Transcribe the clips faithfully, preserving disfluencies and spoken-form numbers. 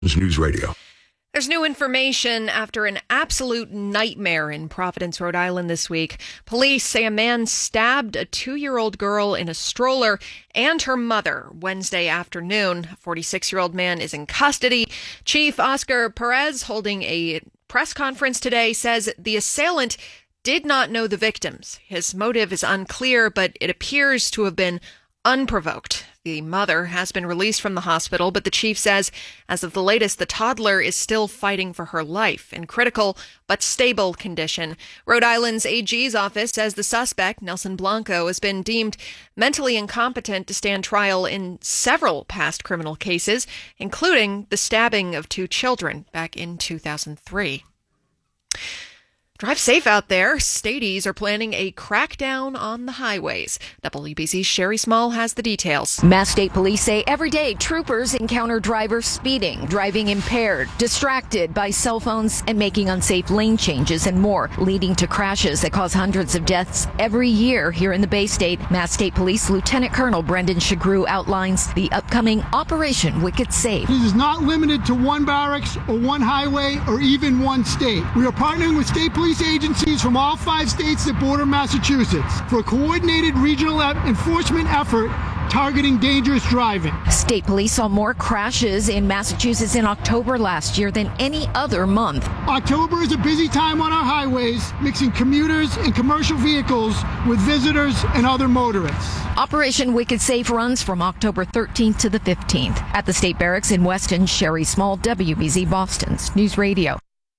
News Radio. There's new information after an absolute nightmare in Providence, Rhode Island this week. Police say a man stabbed a two-year-old girl in a stroller and her mother Wednesday afternoon. A forty-six-year-old man is in custody. Chief Oscar Perez, holding a press conference today, says the assailant did not know the victims. His motive is unclear, but it appears to have been unprovoked. The mother has been released from the hospital, but the chief says, as of the latest, the toddler is still fighting for her life in critical but stable condition. Rhode Island's A G's office says the suspect, Nelson Blanco, has been deemed mentally incompetent to stand trial in several past criminal cases, including the stabbing of two children back in two thousand three. Drive safe out there. Stadies are planning a crackdown on the highways. W B C's Sherry Small has the details. Mass State Police say every day troopers encounter drivers speeding, driving impaired, distracted by cell phones, and making unsafe lane changes and more, leading to crashes that cause hundreds of deaths every year here in the Bay State. Mass State Police Lieutenant Colonel Brendan Shagru outlines the upcoming Operation Wicked Safe. It is not limited to one barracks or one highway or even one state. We are partnering with state police agencies from all five states that border Massachusetts for a coordinated regional enforcement effort targeting dangerous driving. State police saw more crashes in Massachusetts in October last year than any other month. October is a busy time on our highways, mixing commuters and commercial vehicles with visitors and other motorists. Operation Wicked Safe runs from October thirteenth to the fifteenth at the State Barracks in Weston. Sherry Small, W B Z Boston's News Radio.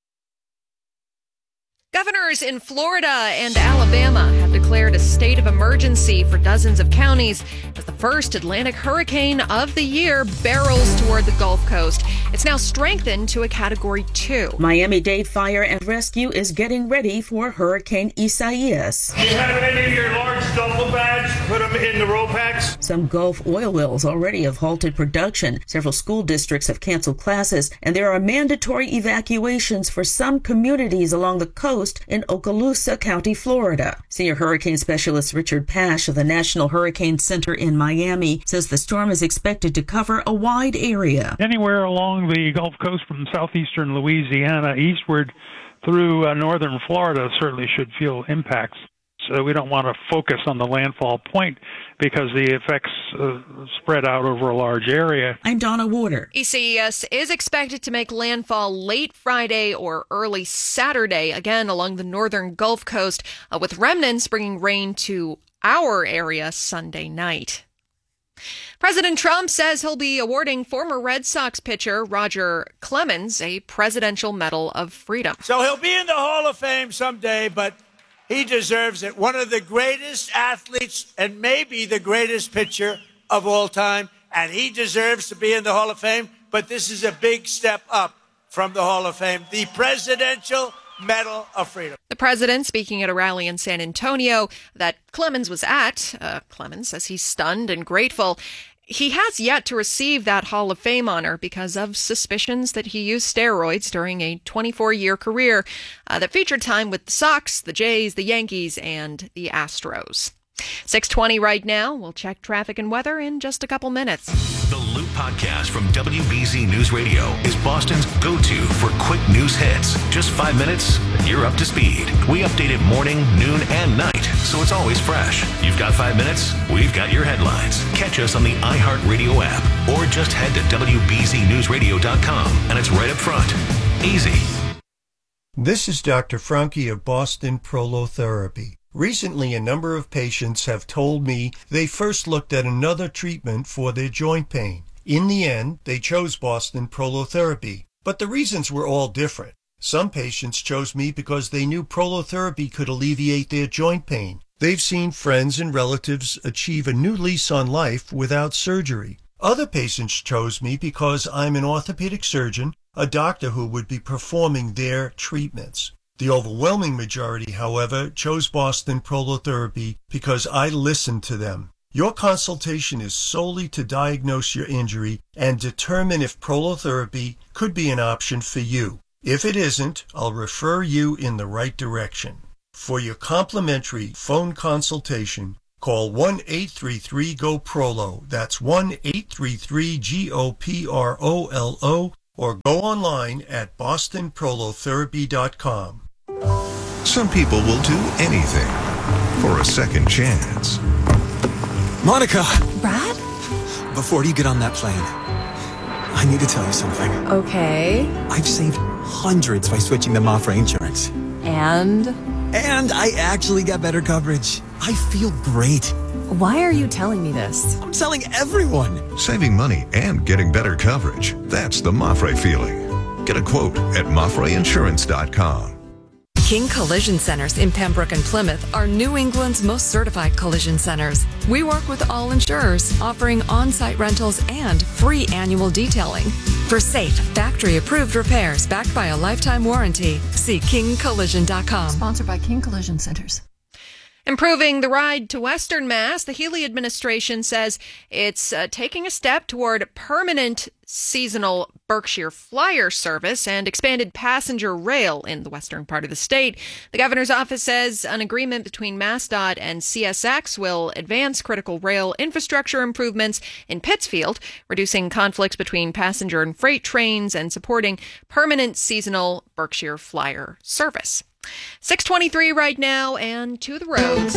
Governors in Florida and Alabama have declared a state of emergency for dozens of counties as the first Atlantic hurricane of the year barrels toward the Gulf Coast. It's now strengthened to a Category two. Miami-Dade Fire and Rescue is getting ready for Hurricane Isaias. Do you have any of your large duffel bags? Put them in the roll packs. Some Gulf oil wells already have halted production. Several school districts have canceled classes, and there are mandatory evacuations for some communities along the coast in Okaloosa County, Florida. Senior hurricane specialist Richard Pash of the National Hurricane Center in Miami says the storm is expected to cover a wide area. Anywhere along the Gulf Coast from southeastern Louisiana eastward through uh, northern Florida certainly should feel impacts. So we don't want to focus on the landfall point because the effects uh, spread out over a large area. I'm Donna Warder. Isaias is expected to make landfall late Friday or early Saturday, again along the northern Gulf Coast, uh, with remnants bringing rain to our area Sunday night. President Trump says he'll be awarding former Red Sox pitcher Roger Clemens a Presidential Medal of Freedom. So he'll be in the Hall of Fame someday, but he deserves it. One of the greatest athletes and maybe the greatest pitcher of all time, and he deserves to be in the Hall of Fame, but this is a big step up from the Hall of Fame, the Presidential Medal of Freedom. The president, speaking at a rally in San Antonio that Clemens was at, uh, Clemens says he's stunned and grateful. He has yet to receive that Hall of Fame honor because of suspicions that he used steroids during a twenty-four-year career uh, that featured time with the Sox, the Jays, the Yankees, and the Astros. six twenty right now. We'll check traffic and weather in just a couple minutes. The Loop Podcast from W B Z News Radio is Boston's go-to for quick news hits. Just five minutes, and you're up to speed. We update it morning, noon, and night, so it's always fresh. You've got five minutes, we've got your headlines. Catch us on the iHeartRadio app, or just head to W B Z news radio dot com, and it's right up front. Easy. This is Doctor Franke of Boston Prolotherapy. Recently, a number of patients have told me they first looked at another treatment for their joint pain. In the end, they chose Boston Prolotherapy, but the reasons were all different. Some patients chose me because they knew prolotherapy could alleviate their joint pain. They've seen friends and relatives achieve a new lease on life without surgery. Other patients chose me because I'm an orthopedic surgeon, a doctor who would be performing their treatments. The overwhelming majority, however, chose Boston Prolotherapy because I listened to them. Your consultation is solely to diagnose your injury and determine if prolotherapy could be an option for you. If it isn't, I'll refer you in the right direction. For your complimentary phone consultation, call one eight three three G O P R O L O. That's one eight three three G O P R O L O. or go online at boston prolotherapy dot com. Some people will do anything for a second chance. Monica! Brad? Before you get on that plane, I need to tell you something. Okay. I've saved hundreds by switching to Mafre Insurance. And? And I actually got better coverage. I feel great. Why are you telling me this? I'm telling everyone. Saving money and getting better coverage. That's the Mafre feeling. Get a quote at mafre insurance dot com. King Collision Centers in Pembroke and Plymouth are New England's most certified collision centers. We work with all insurers, offering on-site rentals and free annual detailing. For safe, factory-approved repairs backed by a lifetime warranty, see king collision dot com. Sponsored by King Collision Centers. Improving the ride to Western Mass, the Healy administration says it's uh, taking a step toward permanent seasonal Berkshire Flyer service and expanded passenger rail in the western part of the state. The governor's office says an agreement between MassDOT and C S X will advance critical rail infrastructure improvements in Pittsfield, reducing conflicts between passenger and freight trains and supporting permanent seasonal Berkshire Flyer service. six twenty-three right now, and to the roads.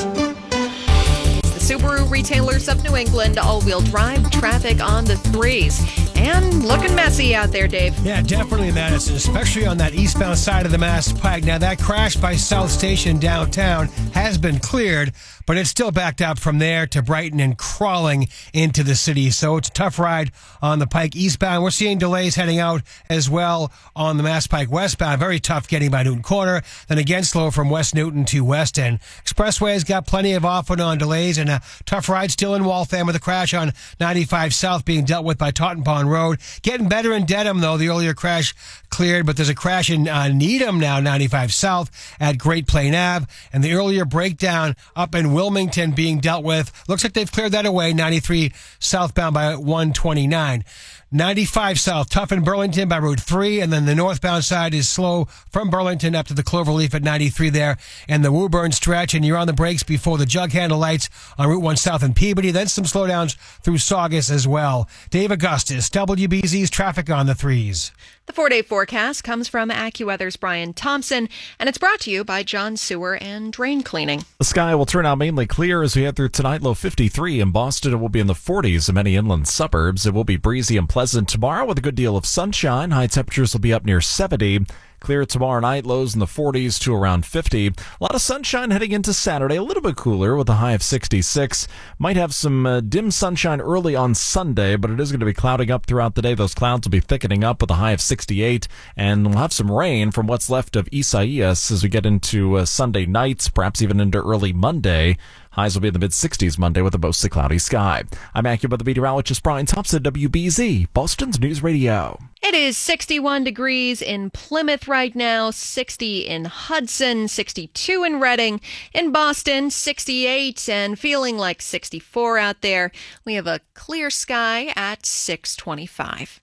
The Subaru retailers of New England all-wheel drive traffic on the threes. And looking messy out there, Dave. Yeah, definitely, Madison, especially on that eastbound side of the Mass Pike. Now, that crash by South Station downtown has been cleared, but it's still backed up from there to Brighton and crawling into the city. So it's a tough ride on the Pike eastbound. We're seeing delays heading out as well on the Mass Pike westbound. Very tough getting by Newton Corner. Then again, slow from West Newton to West End. Expressway's got plenty of off and on delays, and a tough ride still in Waltham with a crash on ninety-five South being dealt with by Taunton Pond Road. Getting better in Dedham, though. The earlier crash cleared, but there's a crash in uh, Needham now, ninety-five South at Great Plain Ave, and the earlier breakdown up in Wilmington being dealt with. Looks like they've cleared that away, ninety-three southbound by one twenty-nine. ninety-five South, tough in Burlington by Route three, and then the northbound side is slow from Burlington up to the Cloverleaf at ninety-three there, and the Woburn stretch, and you're on the brakes before the jug handle lights on Route one South in Peabody, then some slowdowns through Saugus as well. Dave Augustus, W B Z's traffic on the threes. The four-day forecast comes from AccuWeather's Brian Thompson, and it's brought to you by John Sewer and Drain Cleaning. The sky will turn out mainly clear as we head through tonight. Low fifty-three in Boston. It will be in the forties in many inland suburbs. It will be breezy and pleasant tomorrow with a good deal of sunshine. High temperatures will be up near seventy. Clear tomorrow night, lows in the forties to around fifty. A lot of sunshine heading into Saturday, a little bit cooler with a high of sixty-six. Might have some uh, dim sunshine early on Sunday, but it is going to be clouding up throughout the day. Those clouds will be thickening up with a high of sixty-eight, and we'll have some rain from what's left of Isaias as we get into uh, Sunday nights, perhaps even into early Monday. Highs will be in the mid-sixties Monday with a mostly cloudy sky. I'm AccuWeather meteorologist Brian Thompson, W B Z, Boston's News Radio. It is sixty-one degrees in Plymouth right now, sixty in Hudson, sixty-two in Reading, in Boston, sixty-eight, and feeling like sixty-four out there. We have a clear sky at six twenty-five.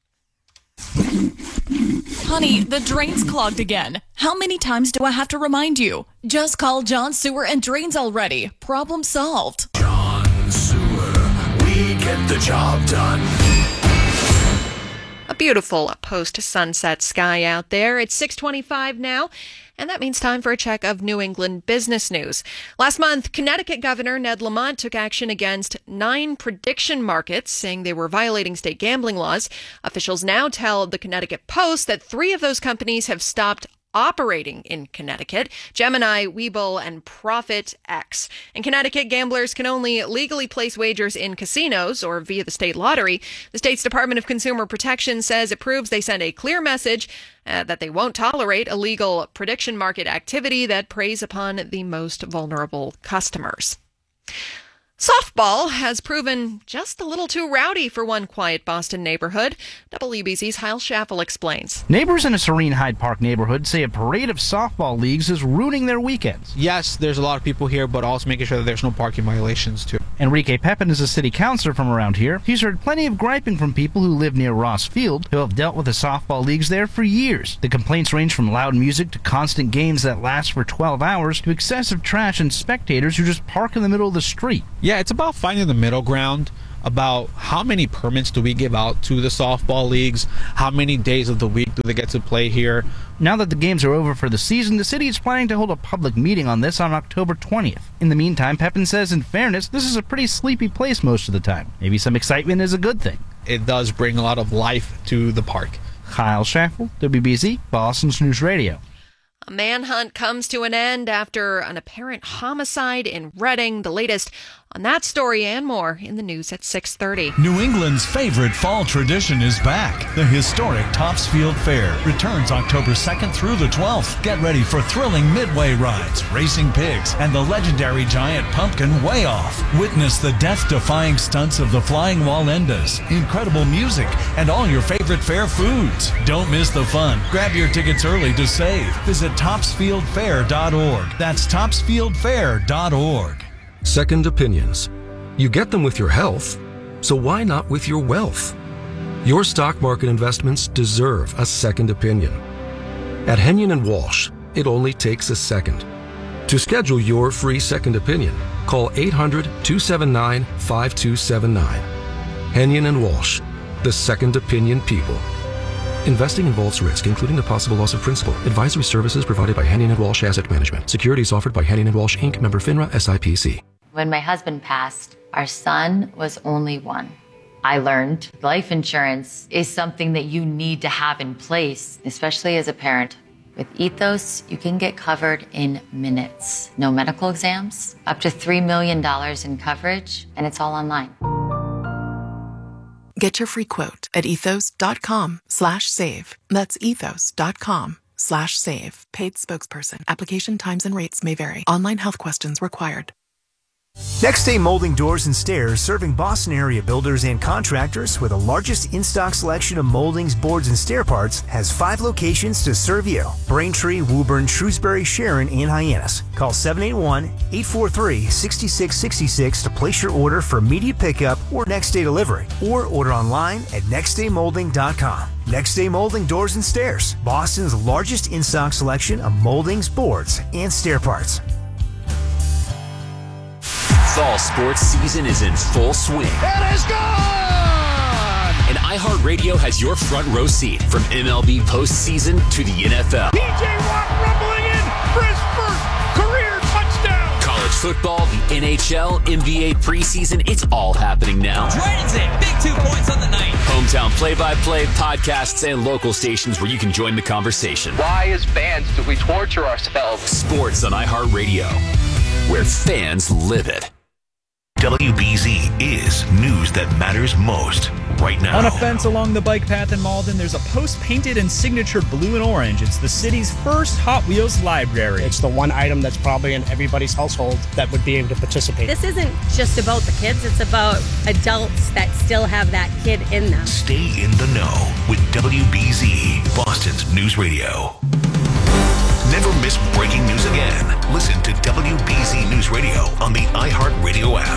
Honey, the drain's clogged again. How many times do I have to remind you? Just call John Sewer and Drains already. Problem solved. John Sewer, we get the job done. A beautiful post-sunset sky out there. It's six twenty-five now, and that means time for a check of New England business news. Last month, Connecticut Governor Ned Lamont took action against nine prediction markets, saying they were violating state gambling laws. Officials now tell the Connecticut Post that three of those companies have stopped operating in Connecticut: Gemini, Webull, and Profit X. In Connecticut, gamblers can only legally place wagers in casinos or via the state lottery. The state's Department of Consumer Protection says it proves they send a clear message uh, that they won't tolerate illegal prediction market activity that preys upon the most vulnerable customers. Softball has proven just a little too rowdy for one quiet Boston neighborhood. W B Z's Hyle Schaffel explains. Neighbors in a serene Hyde Park neighborhood say a parade of softball leagues is ruining their weekends. Yes, there's a lot of people here, but also making sure that there's no parking violations, too. Enrique Pepin is a city councilor from around here. He's heard plenty of griping from people who live near Ross Field, who have dealt with the softball leagues there for years. The complaints range from loud music to constant games that last for twelve hours to excessive trash and spectators who just park in the middle of the street. Yeah, it's about finding the middle ground. about how many permits do we give out to the softball leagues? How many days of the week do they get to play here? Now that the games are over for the season, the city is planning to hold a public meeting on this on October twentieth. In the meantime, Pepin says, in fairness, this is a pretty sleepy place most of the time. Maybe some excitement is a good thing. It does bring a lot of life to the park. Kyle Shackle, W B Z, Boston's News Radio. A manhunt comes to an end after an apparent homicide in Reading. The latest on that story and more in the news at six thirty. New England's favorite fall tradition is back. The historic Topsfield Fair returns October second through the twelfth. Get ready for thrilling midway rides, racing pigs, and the legendary giant pumpkin Way Off. Witness the death-defying stunts of the flying Wallendas, incredible music, and all your favorite fair foods. Don't miss the fun. Grab your tickets early to save. Visit topsfield fair dot org. That's topsfield fair dot org. Second opinions. You get them with your health, so why not with your wealth? Your stock market investments deserve a second opinion. At Henyon and Walsh, it only takes a second. To schedule your free second opinion, call eight hundred, two seven nine, five two seven nine. Henyon and Walsh, the second opinion people. Investing involves risk, including the possible loss of principal. Advisory services provided by Henyon and Walsh Asset Management. Securities offered by Henyon and Walsh, Incorporated. Member FINRA S I P C. When my husband passed, our son was only one. I learned life insurance is something that you need to have in place, especially as a parent. With Ethos, you can get covered in minutes. No medical exams, up to three million dollars in coverage, and it's all online. Get your free quote at ethos.com slash save. That's ethos.com slash save. Paid spokesperson. Application times and rates may vary. Online health questions required. Next Day Molding Doors and Stairs, serving Boston area builders and contractors with the largest in-stock selection of moldings, boards, and stair parts, has five locations to serve you. Braintree, Woburn, Shrewsbury, Sharon, and Hyannis. Call seven eight one, eight four three, six six six six to place your order for immediate pickup or next day delivery, or order online at next day molding dot com. Next Day Molding Doors and Stairs, Boston's largest in-stock selection of moldings, boards, and stair parts. Fall sports season is in full swing. It is gone! And iHeartRadio has your front row seat from M L B postseason to the N F L. P J Watt rumbling in for his first career touchdown. College football, the N H L, N B A preseason, it's all happening now. Dragons in, big two points on the night. Hometown play-by-play, podcasts, and local stations where you can join the conversation. Why, as fans, do we torture ourselves? Sports on iHeartRadio, where fans live it. W B Z is news that matters most right now. On a fence along the bike path in Malden, there's a post painted in signature blue and orange. It's the city's first Hot Wheels library. It's the one item that's probably in everybody's household that would be able to participate. This isn't just about the kids, it's about adults that still have that kid in them. Stay in the know with W B Z, Boston's News Radio. Never miss breaking news again. Listen to W B Z News Radio on the iHeartRadio app.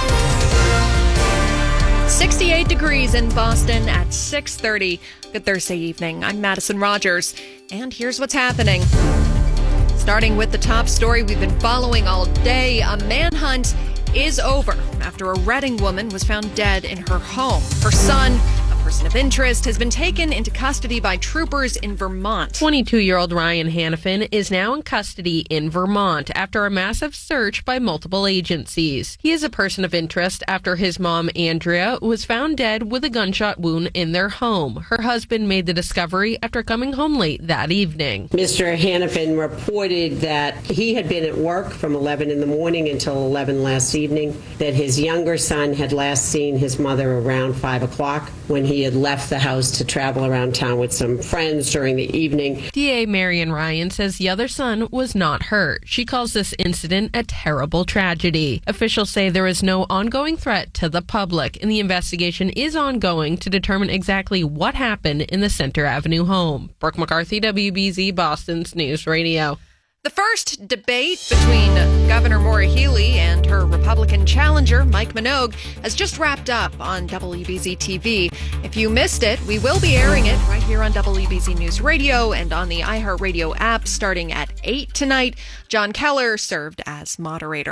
sixty-eight degrees in Boston at six thirty. Good Thursday evening. I'm Madison Rogers, and here's what's happening. Starting with the top story we've been following all day, a manhunt is over after a Reading woman was found dead in her home. Her son, a person of interest, has been taken into custody by troopers in Vermont. twenty-two-year-old Ryan Hannafin is now in custody in Vermont after a massive search by multiple agencies. He is a person of interest after his mom, Andrea, was found dead with a gunshot wound in their home. Her husband made the discovery after coming home late that evening. Mister Hannafin reported that he had been at work from eleven in the morning until eleven last evening, that his younger son had last seen his mother around five o'clock when he had left the house to travel around town with some friends during the evening. D A Marion Ryan says the other son was not hurt. She calls this incident a terrible tragedy. Officials say there is no ongoing threat to the public, and the investigation is ongoing to determine exactly what happened in the Center Avenue home. Brooke McCarthy, W B Z, Boston's News Radio. The first debate between Governor Maura Healey and her Republican challenger, Mike Minogue, has just wrapped up on W B Z T V. If you missed it, we will be airing it right here on W B Z News Radio and on the iHeartRadio app starting at eight tonight. John Keller served as moderator.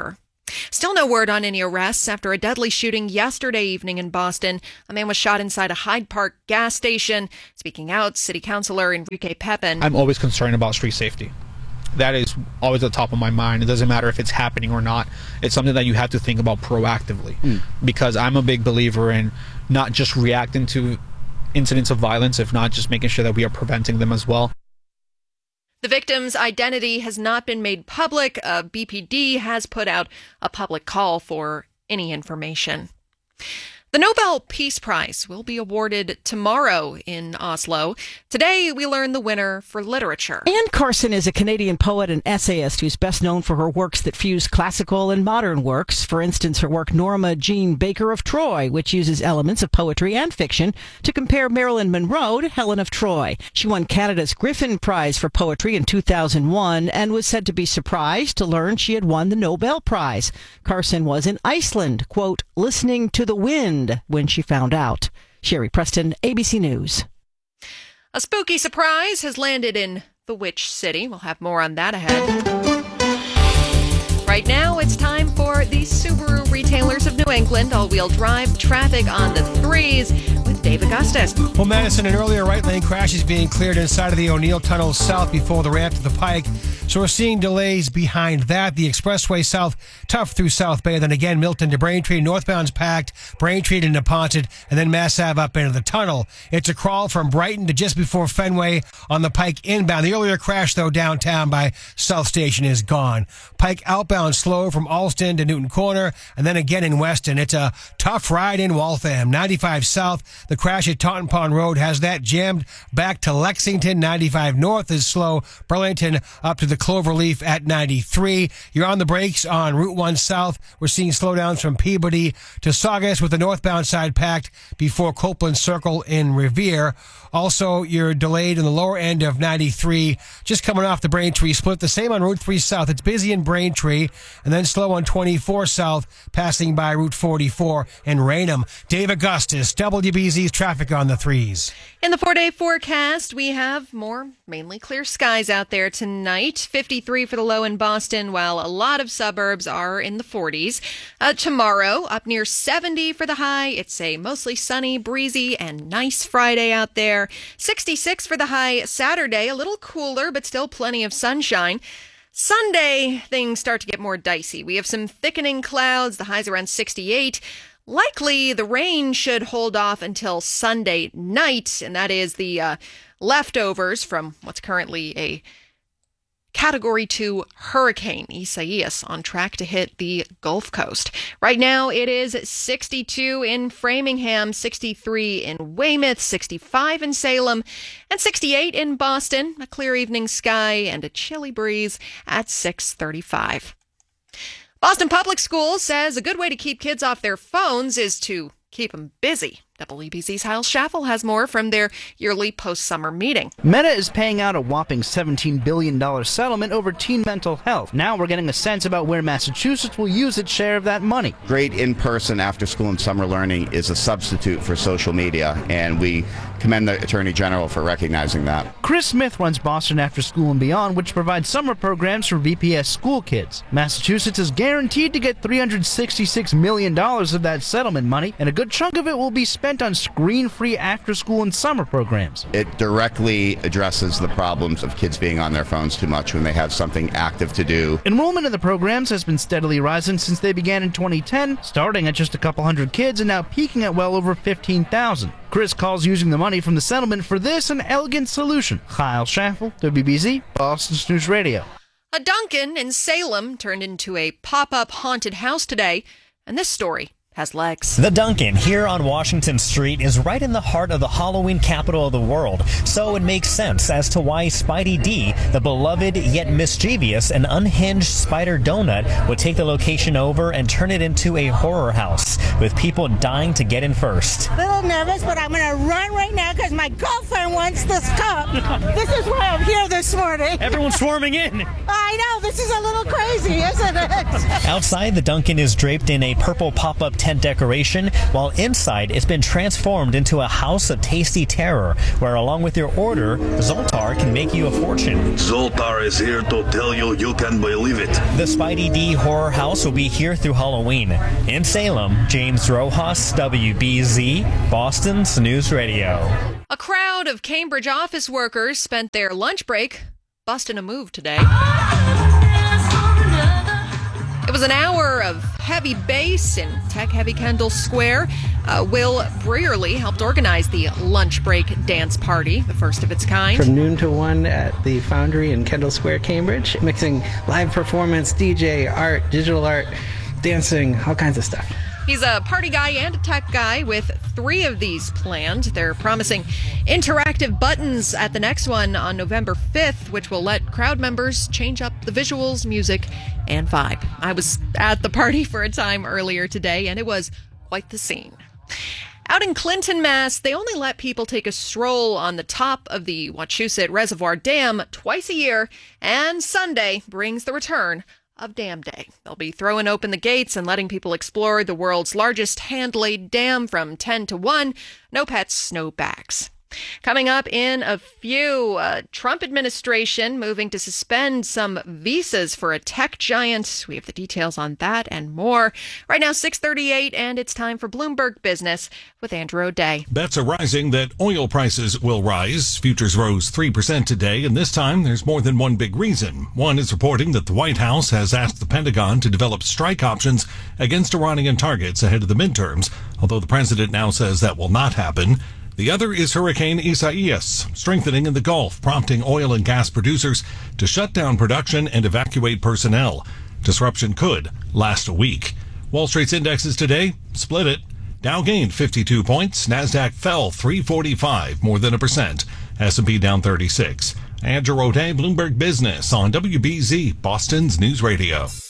Still no word on any arrests after a deadly shooting yesterday evening in Boston. A man was shot inside a Hyde Park gas station. Speaking out, City Councilor Enrique Pepin. I'm always concerned about street safety. That is always at the top of my mind. It doesn't matter if it's happening or not. It's something that you have to think about proactively, mm. because I'm a big believer in not just reacting to incidents of violence, if not just making sure that we are preventing them as well. The victim's identity has not been made public. Uh, B P D has put out a public call for any information. The Nobel Peace Prize will be awarded tomorrow in Oslo. Today, we learn the winner for literature. Anne Carson is a Canadian poet and essayist who's best known for her works that fuse classical and modern works. For instance, her work Norma Jean Baker of Troy, which uses elements of poetry and fiction to compare Marilyn Monroe to Helen of Troy. She won Canada's Griffin Prize for Poetry in two thousand one and was said to be surprised to learn she had won the Nobel Prize. Carson was in Iceland, quote, listening to the wind when she found out. Sherry Preston, A B C News. A spooky surprise has landed in the Witch City. We'll have more on that ahead. Right now, it's time for the Subaru Retailers of New England all-wheel drive traffic on the threes with Dave Augustus. Well, Madison, an earlier right lane crash is being cleared inside of the O'Neill Tunnel south before the ramp to the Pike. So we're seeing delays behind that. The expressway south, tough through South Bay. Then again, Milton to Braintree. Northbound's packed. Braintree to Neponset. And then Mass Ave up into the tunnel. It's a crawl from Brighton to just before Fenway on the Pike inbound. The earlier crash, though, downtown by South Station is gone. Pike outbound slow from Alston to Newton Corner. And then again in Weston. It's a tough ride in Waltham. ninety-five south. The crash at Taunton Pond Road has that jammed back to Lexington. ninety-five north is slow. Burlington up to the Cloverleaf at ninety-three. You're on the brakes on Route one South. We're seeing slowdowns from Peabody to Saugus with the northbound side packed before Copeland Circle in Revere. Also, you're delayed in the lower end of ninety-three, just coming off the Braintree split. The same on Route three South. It's busy in Braintree, and then slow on twenty-four South, passing by Route forty-four in Raynham. Dave Augustus, W B Z's traffic on the threes. In the four-day forecast, we have more mainly clear skies out there tonight. fifty-three for the low in Boston, while a lot of suburbs are in the forties. Uh, tomorrow, up near seventy for the high. It's a mostly sunny, breezy, and nice Friday out there. sixty-six for the high Saturday, a little cooler, but still plenty of sunshine. Sunday, things start to get more dicey. We have some thickening clouds. The high's around sixty-eight. Likely, the rain should hold off until Sunday night, and that is the uh, leftovers from what's currently a Category two hurricane, Isaias, on track to hit the Gulf Coast. Right now, it is sixty-two in Framingham, sixty-three in Weymouth, sixty-five in Salem, and sixty-eight in Boston. A clear evening sky and a chilly breeze at six thirty-five. Boston Public Schools says a good way to keep kids off their phones is to keep them busy. W B Z's Hal Schaffel has more from their yearly post-summer meeting. Meta is paying out a whopping seventeen billion dollars settlement over teen mental health. Now we're getting a sense about where Massachusetts will use its share of that money. Great in-person after-school and summer learning is a substitute for social media, and we commend the Attorney General for recognizing that. Chris Smith runs Boston After School and Beyond, which provides summer programs for B P S school kids. Massachusetts is guaranteed to get three hundred sixty-six million dollars of that settlement money, and a good chunk of it will be spent on screen-free after-school and summer programs. It directly addresses the problems of kids being on their phones too much when they have something active to do. Enrollment in the programs has been steadily rising since they began in twenty ten, starting at just a couple hundred kids and now peaking at well over fifteen thousand. Chris calls using the money from the settlement for this an elegant solution. Kyle Schaffel, W B Z, Boston News Radio. A Dunkin' in Salem turned into a pop-up haunted house today, and this story has legs. The Dunkin' here on Washington Street is right in the heart of the Halloween capital of the world, so it makes sense as to why Spidey D, the beloved yet mischievous and unhinged Spider Donut, would take the location over and turn it into a horror house, with people dying to get in first. A little nervous, but I'm going to run right now because my girlfriend wants this cup. This is why I'm here this morning. Everyone's swarming in. I know, this is a little crazy, isn't it? Outside, the Dunkin' is draped in a purple pop-up tent tent decoration, while inside it's been transformed into a house of tasty terror, where along with your order, Zoltar can make you a fortune. Zoltar is here to tell you you can believe it. The Spidey D Horror House will be here through Halloween. In Salem, James Rojas, W B Z, Boston's News Radio. A crowd of Cambridge office workers spent their lunch break busting a move today. It was an hour of heavy bass in tech-heavy Kendall Square. Uh, Will Brearley helped organize the lunch break dance party, the first of its kind. From noon to one at the Foundry in Kendall Square, Cambridge, mixing live performance, D J, art, digital art, dancing, all kinds of stuff. He's a party guy and a tech guy with three of these planned. They're promising interactive buttons at the next one on November fifth, which will let crowd members change up the visuals, music, and vibe. I was at the party for a time earlier today, and it was quite the scene. Out in Clinton, Mass, they only let people take a stroll on the top of the Wachusett Reservoir Dam twice a year, and Sunday brings the return of Dam Day. They'll be throwing open the gates and letting people explore the world's largest hand-laid dam from ten to one. No pets, no bags. Coming up in a few, uh, Trump administration moving to suspend some visas for a tech giant. We have the details on that and more. Right now, six thirty-eight, and it's time for Bloomberg Business with Andrew O'Day. Bets are rising that oil prices will rise. Futures rose three percent today, and this time there's more than one big reason. One is reporting that the White House has asked the Pentagon to develop strike options against Iranian targets ahead of the midterms, although the president now says that will not happen. The other is Hurricane Isaias, strengthening in the Gulf, prompting oil and gas producers to shut down production and evacuate personnel. Disruption could last a week. Wall Street's indexes today split it. Dow gained fifty-two points. NASDAQ fell three forty-five, more than a percent. S and P down thirty-six. Andrew O'Day, Bloomberg Business on W B Z, Boston's News Radio.